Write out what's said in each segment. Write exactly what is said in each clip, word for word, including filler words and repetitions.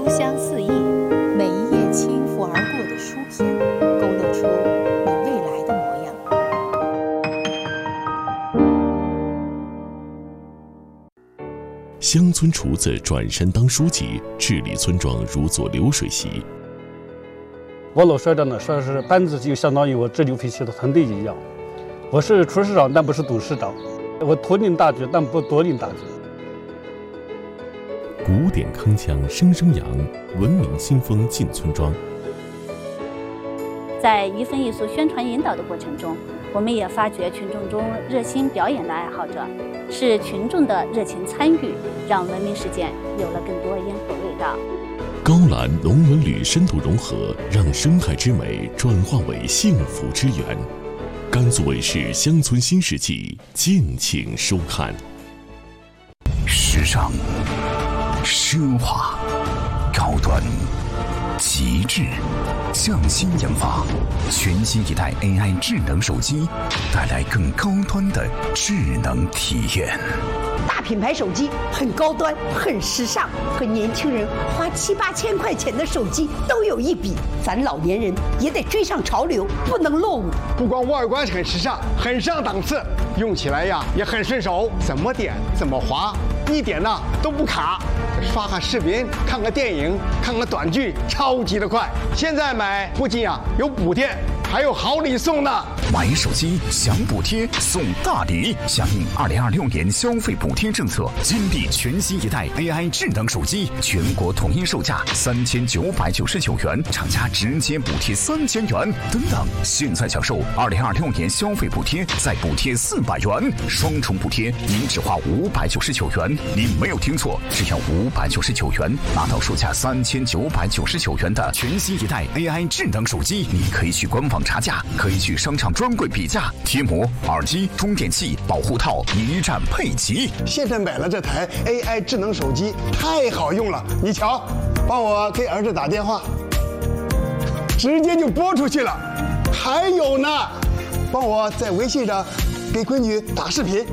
书香四溢，每一页轻拂而过的书篇，勾勒出你未来的模样。 乡村厨子转身当书记，治理村庄如做流水席。 我老说着呢，说是班子就相当于我治理废弃的团队一样。我是厨师长，但不是董事长；我图领大局，但不夺领大局。 古典铿锵声声扬，文明新风进村庄。 在一份艺术宣传引导的过程中，我们也发掘群众中热心表演的爱好者，是群众的热情参与，让文明事件有了更多烟火味道。 高栏龙纹铝深度融合，让生态之美转化为幸福之源。甘肃卫视乡村新世纪，敬请收看。 时尚、奢华、高端、极致，匠心研发，全新一代 A I 智能手机，带来更高端的智能体验。 大品牌手机很高端，很时尚，和年轻人花七八千块钱的手机都有一比。咱老年人也得追上潮流，不能落伍。 不光外观很时尚，很上档次，用起来呀也很顺手，怎么点怎么滑，一点呢都不卡。刷个视频，看个电影，看个短剧，超级的快。现在买不仅啊有补贴，还有好礼送呢。 买手机享补贴送大礼，响应二零二六年消费补贴政策，金地全新一代 A I 智能手机，全国统一售价三千九百九十九元，厂家直接补贴三千元。等等，现在享受二零二六年消费补贴，再补贴四百元，双重补贴，您只花五百九十九元。您没有听错，只要五百九十九元，拿到售价三千九百九十九元的全新一代 A I 智能手机。你可以去官网查价，可以去商场专柜比价，贴膜、耳机、充电器、保护套一站配齐。 现在买了这台 A I 智能手机，太好用了。你瞧，帮我给儿子打电话，直接就拨出去了。还有呢，帮我在微信上给闺女打视频。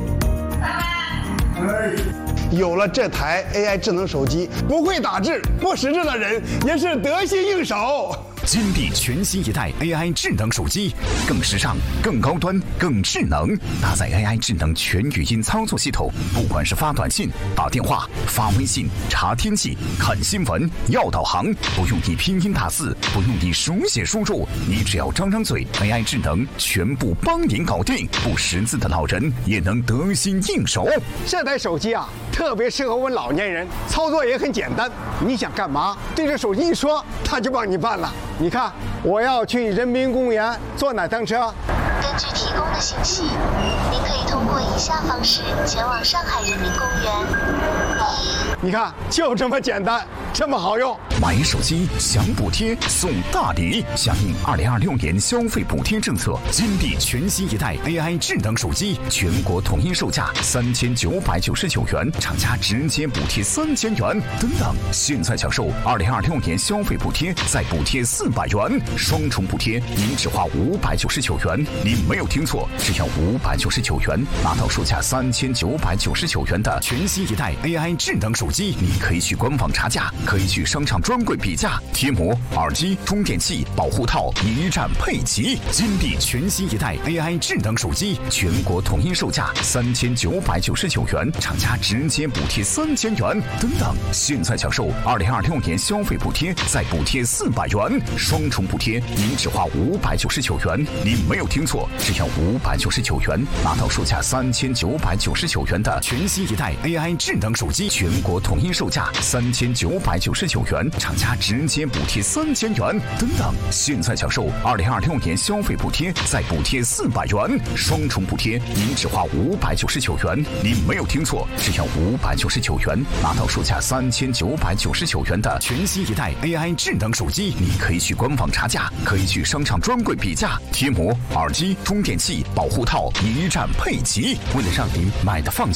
有了这台 A I 智能手机，不会打字、不识字的人也是得心应手。 金地全新一代 A I 智能手机，更时尚、更高端、更智能，搭载 A I 智能全语音操作系统，不管是发短信、打电话、发微信、查天气、看新闻、要导航，不用你拼音打字，不用你手写输入，你只要张张嘴 ，A I 智能全部帮您搞定。不识字的老人也能得心应手。 这台手机啊，特别适合我们老年人，操作也很简单。你想干嘛，对着手机一说，它就帮你办了。你看，我要去人民公园坐哪趟车？ 根据提供的信息，您可以通过以下方式前往上海人民公园。一， 你看，就这么简单，这么好用。 买手机享补贴送大礼，响应二零二六年消费补贴政策，金地全新一代 A I 智能手机，全国统一售价三千九百九十九元，厂家直接补贴三千元。等等，现在享受二零二六年消费补贴，再补贴四百元，双重补贴，您只花五百九十九元。您没有听错，只要五百九十九元，拿到售价三千九百九十九元的全新一代 A I 智能手机。你可以去官网查价，可以去商场专柜比价，贴膜、耳机、充电器、保护套一站配齐。金地全新一代 A I 智能手机，全国统一售价三千九百九十九元，厂家直接补贴三千元。等等，现在享受二零二六年消费补贴，再补贴四百元，双重补贴，您只花五百九十九元。您没有听错，只要五百九十九元，拿到售价三千九百九十九元的全新一代 A I 智能手机，全国统一售价三千九百九十九元，厂家直接补贴三千元。等等，现在享受二零二六年消费补贴，再补贴四百元，双重补贴，您只花五百九十九元。您没有听错，只要五百九十九元，拿到售价三千九百九十九元的全新一代 A I 智能手机。你可以去官网查价，可以去商场专柜比价，贴膜、耳机、充电器、保护套一站配齐。为了让您买的放心。